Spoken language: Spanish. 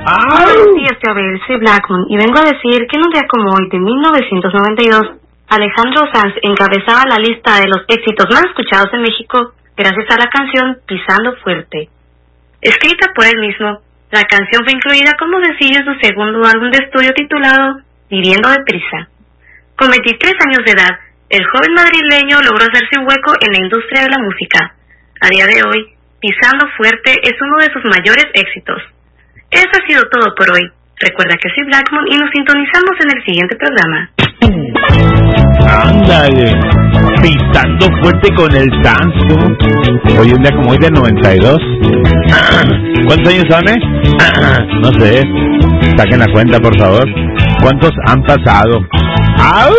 Buenos días, Abel. Soy Blackmon y vengo a decir que en un día como hoy de 1992, Alejandro Sanz encabezaba la lista de los éxitos más escuchados en México gracias a la canción Pisando Fuerte. Escrita por él mismo, la canción fue incluida como sencillo en su segundo álbum de estudio titulado Viviendo deprisa. Con 23 años de edad, el joven madrileño logró hacerse un hueco en la industria de la música. A día de hoy, Pisando Fuerte es uno de sus mayores éxitos. Eso ha sido todo por hoy. Recuerda que soy Blackmon y nos sintonizamos en el siguiente programa. Ándale, Pisando Fuerte con el Sanz. Hoy un día como hoy de 92. ¿Cuántos años son, No sé. Saquen la cuenta, por favor. ¿Cuántos han pasado? ¡Au!